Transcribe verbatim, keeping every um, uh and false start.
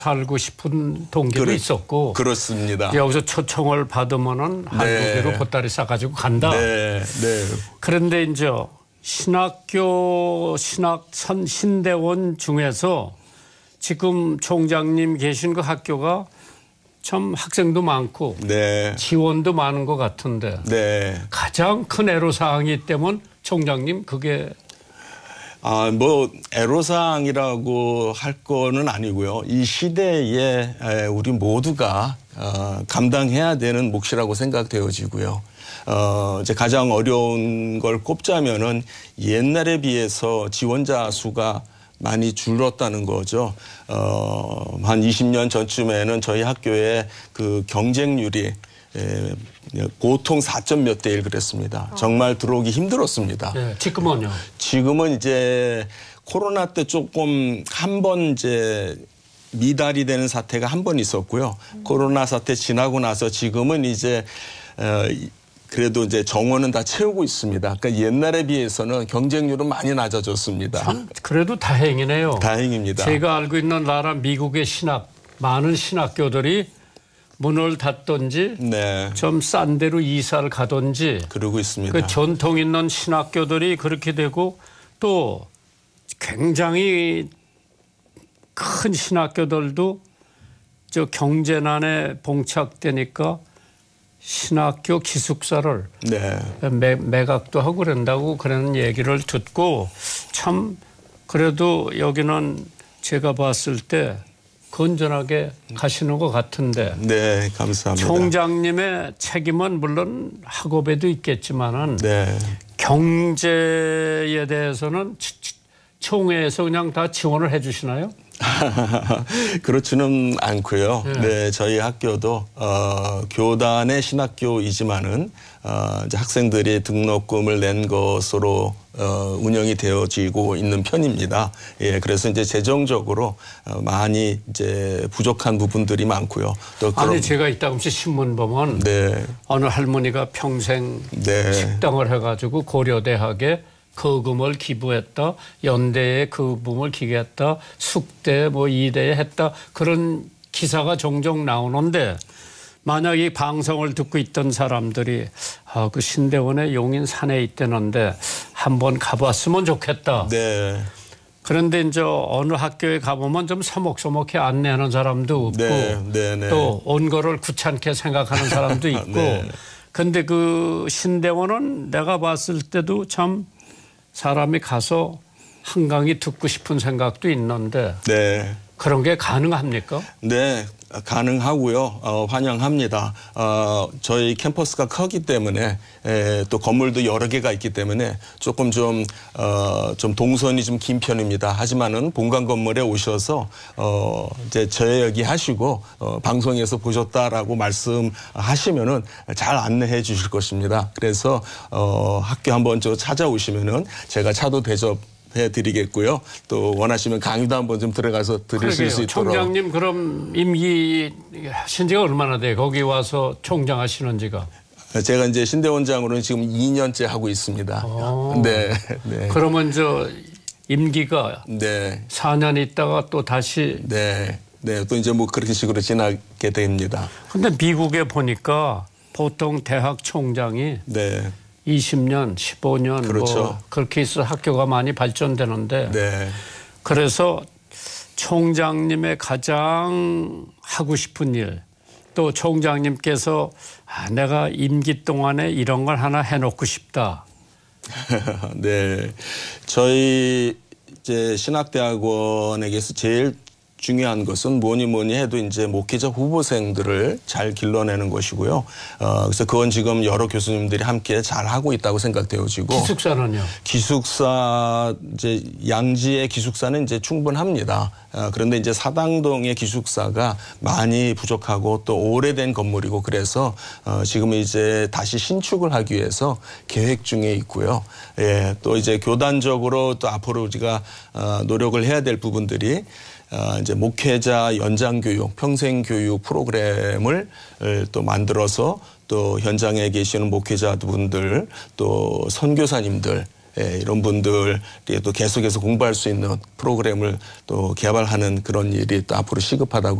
살고 싶은 동기도 그래, 있었고. 그렇습니다. 여기서 초청을 받으면은 한국으로 네. 보따리 싸가지고 간다. 네, 네. 그런데 이제 신학교 신학선 신대원 중에서 지금 총장님 계신 그 학교가 참 학생도 많고 네. 지원도 많은 것 같은데 네. 가장 큰 애로사항이 있다면 총장님 그게 아, 뭐 애로사항이라고 할 거는 아니고요. 이 시대에 우리 모두가 어, 감당해야 되는 몫이라고 생각되어지고요. 어, 이제 가장 어려운 걸 꼽자면은 옛날에 비해서 지원자 수가 많이 줄었다는 거죠. 어, 한 이십 년 전쯤에는 저희 학교의 그 경쟁률이 에, 보통 사 점 몇 대 일 그랬습니다. 정말 들어오기 힘들었습니다. 네, 지금은요? 지금은 이제 코로나 때 조금 한 번 이제 미달이 되는 사태가 한 번 있었고요. 음. 코로나 사태 지나고 나서 지금은 이제 어, 그래도 이제 정원은 다 채우고 있습니다. 그러니까 옛날에 비해서는 경쟁률은 많이 낮아졌습니다. 참 그래도 다행이네요. 다행입니다. 제가 알고 있는 나라 미국의 신학 많은 신학교들이 문을 닫든지 네. 좀 싼 데로 이사를 가든지 그러고 있습니다. 그 전통 있는 신학교들이 그렇게 되고 또 굉장히 큰 신학교들도 저 경제난에 봉착되니까 신학교 기숙사를 네. 매, 매각도 하고 그런다고 그런 얘기를 듣고 참 그래도 여기는 제가 봤을 때 건전하게 가시는 것 같은데. 네, 감사합니다. 총장님의 책임은 물론 학업에도 있겠지만은 네. 경제에 대해서는 총회에서 그냥 다 지원을 해 주시나요? 그렇지는 않고요. 네. 네, 저희 학교도 어, 교단의 신학교이지만은 어, 이제 학생들이 등록금을 낸 것으로 어, 운영이 되어지고 있는 편입니다. 예, 그래서 이제 재정적으로 어, 많이 이제 부족한 부분들이 많고요. 또 그런, 아니 제가 이따금씩 신문 보면 네. 어느 할머니가 평생 네. 식당을 해가지고 고려대학에 거금을 기부했다. 연대에 거금을 기부했다. 숙대 뭐 이대에 했다. 그런 기사가 종종 나오는데 만약 이 방송을 듣고 있던 사람들이 아, 그 신대원의 용인 산에 있다는데 한번 가봤으면 좋겠다. 네. 그런데 이제 어느 학교에 가보면 좀 서먹서먹해 안내하는 사람도 없고 네. 네. 네. 또 온 거를 귀찮게 생각하는 사람도 있고 네. 근데 그 신대원은 내가 봤을 때도 참 사람이 가서 한강이 듣고 싶은 생각도 있는데 네. 그런 게 가능합니까? 네, 가능하고요. 어, 환영합니다. 어, 저희 캠퍼스가 크기 때문에 에, 또 건물도 여러 개가 있기 때문에 조금 좀, 어, 좀 동선이 좀 긴 편입니다. 하지만은 본관 건물에 오셔서 어, 이제 저 얘기 하시고 어, 방송에서 보셨다라고 말씀하시면은 잘 안내해 주실 것입니다. 그래서 어, 학교 한번 저 찾아오시면은 제가 차도 대접 해드리겠고요. 또 원하시면 강의도 한번 좀 들어가서 들으실 그러게요. 수 있도록. 총장님 그럼 임기 하신 지가 얼마나 돼요? 거기 와서 총장 하시는 지가. 제가 이제 신대원장으로는 지금 이 년째 하고 있습니다. 오. 네, 네. 그러면 저 임기가 네. 사 년 있다가 또 다시. 네. 네. 또 이제 뭐 그렇게 식으로 지나게 됩니다. 근데 미국에 보니까 보통 대학 총장이 네. 이십 년, 십오 년 그렇죠. 뭐 그렇게 있어 학교가 많이 발전되는데 네. 그래서 총장님의 가장 하고 싶은 일 또 총장님께서 아, 내가 임기 동안에 이런 걸 하나 해놓고 싶다. 네. 저희 이제 신학대학원에게서 제일 중요한 것은 뭐니 뭐니 해도 이제 목회자 후보생들을 잘 길러내는 것이고요. 어, 그래서 그건 지금 여러 교수님들이 함께 잘 하고 있다고 생각되어지고. 기숙사는요? 기숙사, 이제 양지의 기숙사는 이제 충분합니다. 어, 그런데 이제 사당동의 기숙사가 많이 부족하고 또 오래된 건물이고 그래서 어, 지금 이제 다시 신축을 하기 위해서 계획 중에 있고요. 예, 또 이제 교단적으로 또 앞으로 우리가 어, 노력을 해야 될 부분들이 어, 이제 목회자 연장교육, 평생교육 프로그램을 또 만들어서 또 현장에 계시는 목회자분들 또 선교사님들 예, 이런 분들이 또 계속해서 공부할 수 있는 프로그램을 또 개발하는 그런 일이 또 앞으로 시급하다고